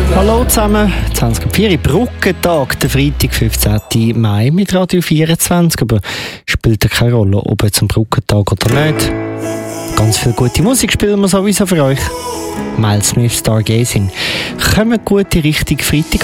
Hallo zusammen, 20.04 Brückentag, der Freitag, 15. Mai mit Radio 24, aber spielt ja keine Rolle, ob jetzt ein Brückentag oder nicht. Ganz viel gute Musik spielen wir sowieso für euch. Miles Smith, Stargazing. Kommen gute Richtung Freitag.